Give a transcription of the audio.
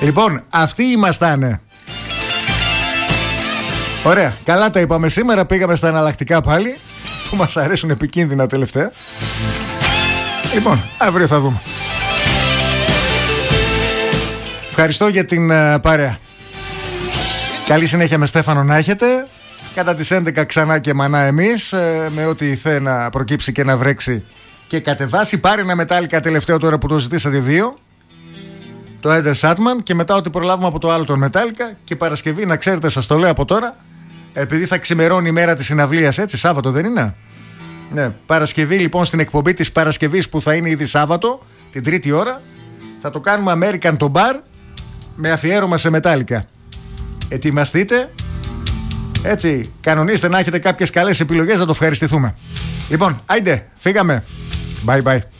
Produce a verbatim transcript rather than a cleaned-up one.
Λοιπόν, αυτοί ήμασταν. Ωραία, καλά τα είπαμε σήμερα. Πήγαμε στα εναλλακτικά πάλι, που μας αρέσουν επικίνδυνα τελευταία. Λοιπόν, αύριο θα δούμε. Ευχαριστώ για την uh, παρέα. Καλή συνέχεια με Στέφανο να έχετε. Κατά τις έντεκα ξανά και μανά εμείς, uh, με ό,τι θε να προκύψει και να βρέξει και κατεβάσει. Πάρε ένα μετάλλικα τελευταίο τώρα που το ζητήσατε δύο, το Enter Satman, και μετά ό,τι προλάβουμε από το άλλο τον Metallica. Και Παρασκευή, να ξέρετε, σας το λέω από τώρα, επειδή θα ξημερώνει η μέρα της συναυλίας, έτσι, Σάββατο δεν είναι? Ναι, Παρασκευή λοιπόν, στην εκπομπή της Παρασκευής που θα είναι ήδη Σάββατο, την τρίτη ώρα, θα το κάνουμε American το bar με αφιέρωμα σε Metallica. Ετοιμαστείτε, έτσι, κανονίστε να έχετε κάποιες καλές επιλογές, να το ευχαριστηθούμε. Λοιπόν, άιντε, φύγαμε. Bye bye.